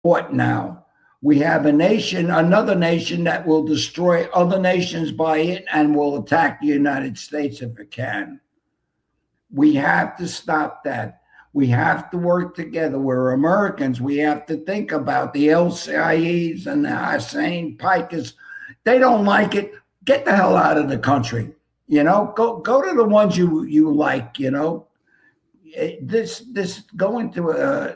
what now? We have a nation, another nation that will destroy other nations by it and will attack the United States if it can. We have to stop that. We have to work together. We're Americans. We have to think about the El Said's and the Hussein Pikers. They don't like it. Get the hell out of the country. Go to the ones you like. This going to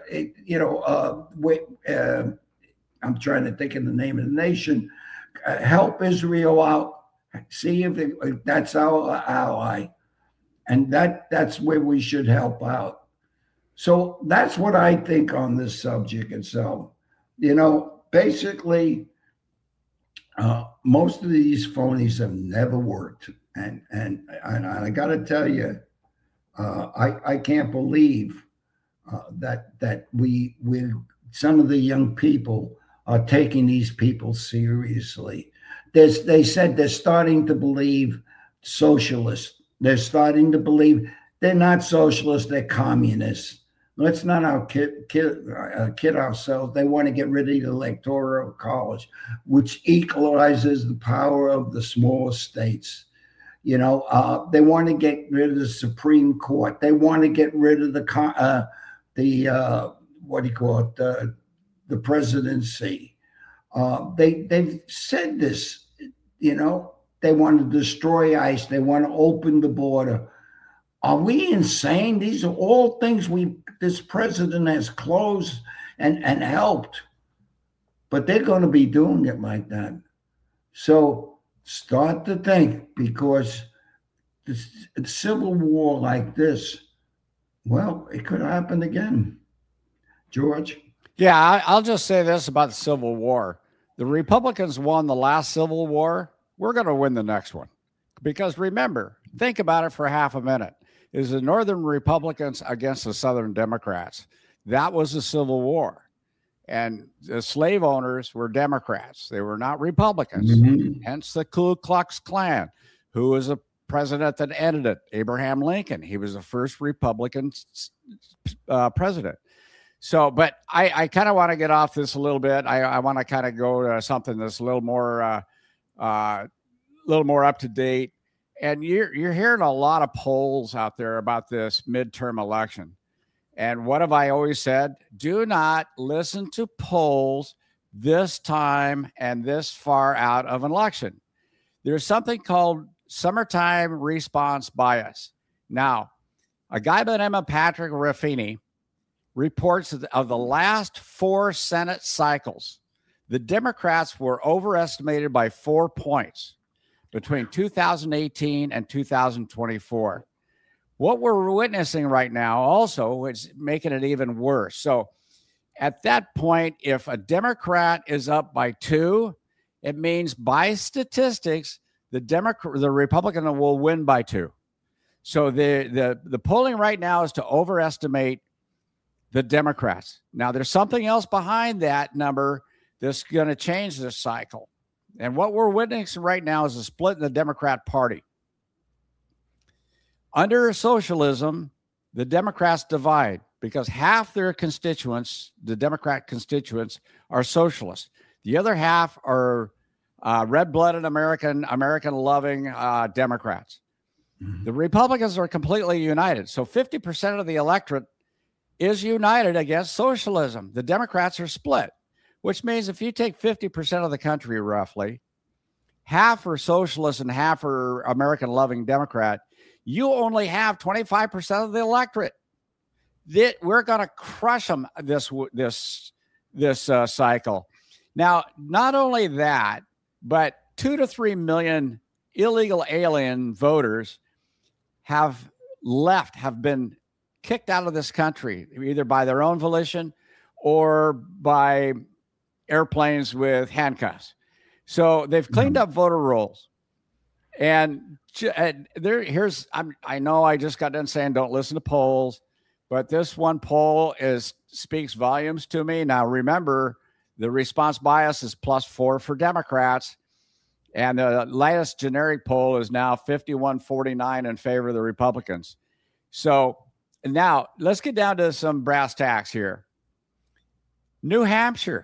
I'm trying to think of the name of the nation. Help Israel out. See if that's our ally, and that's where we should help out. So that's what I think on this subject itself. Basically, most of these phonies have never worked, and I got to tell you, I can't believe that we some of the young people are taking these people seriously. They said they're starting to believe socialists. They're starting to believe they're not socialists, they're communists. Let's not kid ourselves. They want to get rid of the electoral college, which equalizes the power of the smaller states. They want to get rid of the Supreme Court. They want to get rid of the presidency. They've said this. They want to destroy ICE. They want to open the border. Are we insane? These are all things this president has closed and helped, but they're going to be doing it like that. So start to think, because the civil war like this, well, it could happen again. George? Yeah, I'll just say this about the Civil War. The Republicans won the last Civil War. We're going to win the next one. Because remember, think about it for half a minute. It was the Northern Republicans against the Southern Democrats. That was the Civil War. And the slave owners were Democrats. They were not Republicans. Mm-hmm. Hence the Ku Klux Klan. Who was the president that ended it? Abraham Lincoln. He was the first Republican president. So, but I kind of want to get off this a little bit. I want to kind of go to something that's a little more up to date. And you're hearing a lot of polls out there about this midterm election. And what have I always said? Do not listen to polls this time and this far out of an election. There's something called summertime response bias. Now, a guy by the name of Patrick Ruffini reports that of the last 4 Senate cycles, the Democrats were overestimated by 4 points between 2018 and 2024. What we're witnessing right now also is making it even worse. So at that point, if a Democrat is up by 2, it means by statistics, the Republican will win by 2. So the polling right now is to overestimate the Democrats. Now, there's something else behind that number that's going to change this cycle. And what we're witnessing right now is a split in the Democrat Party. Under socialism, the Democrats divide because half their constituents, the Democrat constituents, are socialists. The other half are red-blooded American-loving Democrats. Mm-hmm. The Republicans are completely united. So 50% of the electorate is united against socialism. The Democrats are split, which means if you take 50% of the country, roughly, half are socialist and half are American-loving Democrat, you only have 25% of the electorate. We're going to crush them this cycle. Now, not only that, but 2 to 3 million illegal alien voters have been kicked out of this country, either by their own volition or by airplanes with handcuffs. So they've cleaned up voter rolls. And I know I just got done saying don't listen to polls, but this one poll speaks volumes to me. Now, remember, the response bias is +4 for Democrats. And the latest generic poll is now 51-49 in favor of the Republicans. So now let's get down to some brass tacks here. New Hampshire.